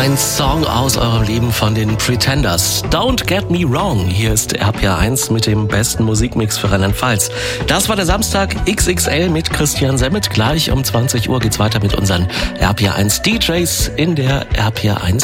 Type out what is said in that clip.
Ein Song aus eurem Leben von den Pretenders. Don't Get Me Wrong. Hier ist RPR1 mit dem besten Musikmix für Rheinland-Pfalz. Das war der Samstag XXL mit Christian Semmet. Gleich um 20 Uhr geht's weiter mit unseren RPR1 DJs in der RPR1